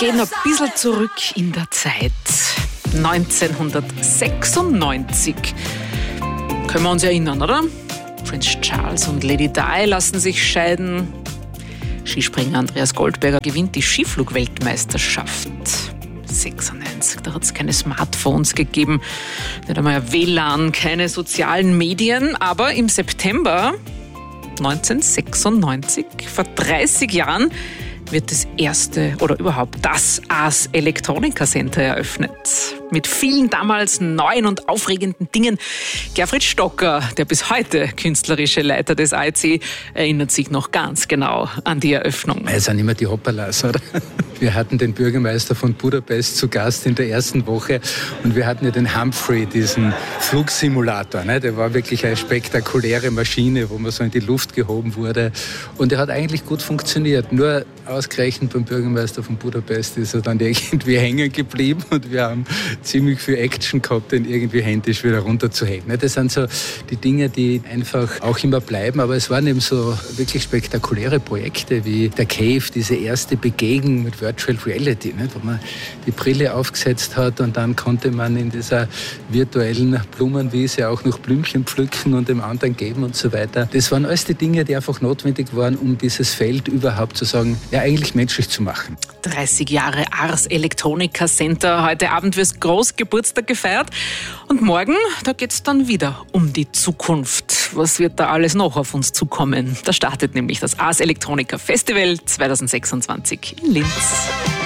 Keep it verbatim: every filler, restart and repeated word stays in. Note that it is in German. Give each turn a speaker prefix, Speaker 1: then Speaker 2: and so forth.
Speaker 1: gehen ein bisschen zurück in der Zeit. neunzehnhundertsechsundneunzig. Können wir uns erinnern, oder? Prinz Charles und Lady Di lassen sich scheiden. Skispringer Andreas Goldberger gewinnt die Skiflug-Weltmeisterschaft. sechsundneunzig, da hat es keine Smartphones gegeben, nicht einmal ein W L A N, keine sozialen Medien. Aber im September neunzehnhundertsechsundneunzig, vor dreißig Jahren, wird das erste oder überhaupt das Ars Electronica Center eröffnet. Mit vielen damals neuen und aufregenden Dingen. Gerfried Stocker, der bis heute künstlerische Leiter des A E C, erinnert sich noch ganz genau an die Eröffnung.
Speaker 2: Es sind immer die Hopperlas, oder? Wir hatten den Bürgermeister von Budapest zu Gast in der ersten Woche und wir hatten ja den Humphrey, diesen Flugsimulator. Ne? Der war wirklich eine spektakuläre Maschine, wo man so in die Luft gehoben wurde. Und der hat eigentlich gut funktioniert. Nur ausgerechnet beim Bürgermeister von Budapest ist er dann irgendwie hängen geblieben und wir haben ziemlich viel Action gehabt, den irgendwie händisch wieder runterzuheben. Das sind so die Dinge, die einfach auch immer bleiben, aber es waren eben so wirklich spektakuläre Projekte wie der Cave, diese erste Begegnung mit Virtual Reality, wo man die Brille aufgesetzt hat und dann konnte man in dieser virtuellen Blumenwiese auch noch Blümchen pflücken und dem anderen geben und so weiter. Das waren alles die Dinge, die einfach notwendig waren, um dieses Feld überhaupt zu sagen, ja eigentlich menschlich zu machen.
Speaker 1: dreißig Jahre Ars Electronica Center. Heute Abend wird Großgeburtstag gefeiert. Und morgen, da geht es dann wieder um die Zukunft. Was wird da alles noch auf uns zukommen? Da startet nämlich das Ars Electronica Festival zweitausendsechsundzwanzig in Linz.